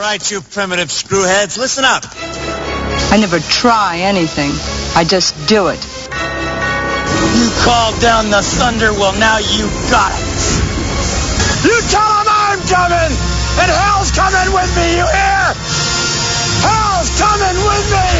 right, you primitive screwheads, listen up. I never try anything. I just do it. You called down the thunder, well, now you got it. You tell them I'm coming, and hell's coming with me, you hear? Hell's coming with me!